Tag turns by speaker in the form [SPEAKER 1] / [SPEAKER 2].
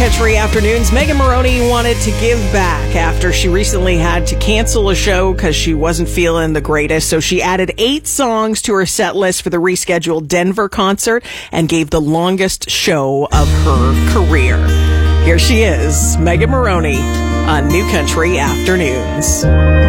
[SPEAKER 1] Country Afternoons. Megan Moroney wanted to give back after she recently had to cancel a show because she wasn't feeling the greatest. So she added 8 songs to her set list for the rescheduled Denver concert and gave the longest show of her career. Here she is, Megan Moroney on New Country Afternoons.